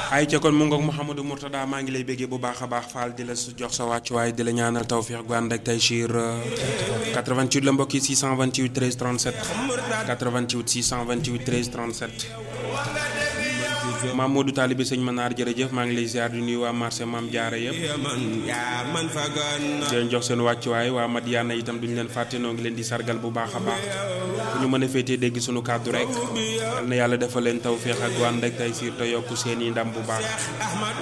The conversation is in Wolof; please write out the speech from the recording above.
ay ca kon mu ngoog Mouhamadou Mourtada maa ngi lay béggee bu baax a baax Fall di la jox sa wàccuwaay di la ñaanal tawfiix gu ànd ak Taysiir 88 la mbokki 628 13 37 88 628 13 37 Mamadou Talibé sëñ Manar jërëjëf maa ngi lay ziar di nuyu waa marché Maam Jaara yëpp di leen jox seen wàccuwaay waa Madiana itam duñu leen fàtte noo ngi leen di sargal bu baax a baax bu ñu mën a féetee dégg sunu kàddu rek yal na yàlla defal leen tawféex ak ànd ak Taysiir te yokk seen i ndam bu baax